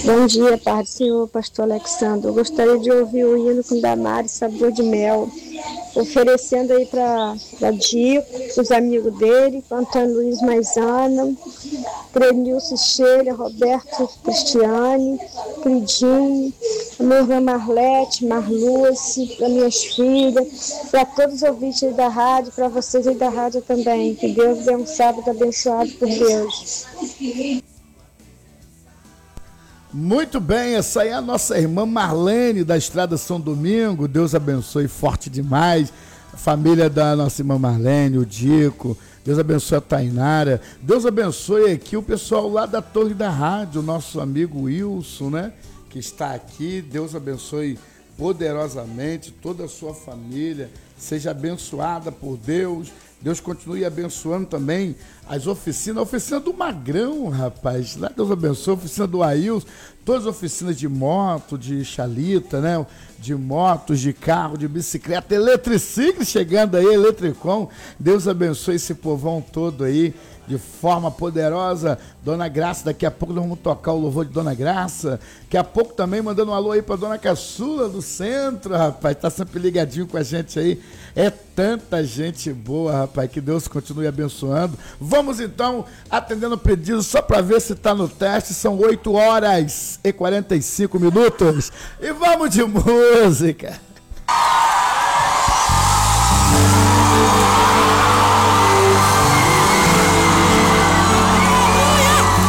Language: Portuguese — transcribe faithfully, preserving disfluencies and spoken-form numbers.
Bom dia, Pai do Senhor, pastor Alexandre. Eu gostaria de ouvir o hino com Damares, Sabor de Mel, oferecendo aí para Dico, os amigos dele, Antônio Luiz Maisana, Crenilson Sheila, Roberto Cristiane, Cridinho, a minha irmã Marlete, Marluce, para minhas filhas, para todos os ouvintes aí da rádio, para vocês aí da rádio também. Que Deus dê um sábado abençoado por Deus. Muito bem, essa aí é a nossa irmã Marlene da Estrada São Domingo. Deus abençoe forte demais a família da nossa irmã Marlene, o Dico. Deus abençoe a Tainara. Deus abençoe aqui o pessoal lá da Torre da Rádio, o nosso amigo Wilson, né? Que está aqui. Deus abençoe poderosamente toda a sua família. Seja abençoada por Deus. Deus continue abençoando também as oficinas, a oficina do Magrão, rapaz, lá Deus abençoe, a oficina do Ailson, todas as oficinas de moto, de chalita, né, de motos, de carro, de bicicleta, eletriciclo chegando aí, Eletricom, Deus abençoe esse povão todo aí, de forma poderosa. Dona Graça, daqui a pouco nós vamos tocar o louvor de Dona Graça, daqui a pouco também mandando um alô aí pra Dona Caçula do Centro, rapaz, tá sempre ligadinho com a gente aí, é tanta gente boa, rapaz, que Deus continue abençoando. Vamos então, atendendo o pedido, só pra ver se tá no teste, são oito horas e quarenta e cinco minutos, e vamos de música.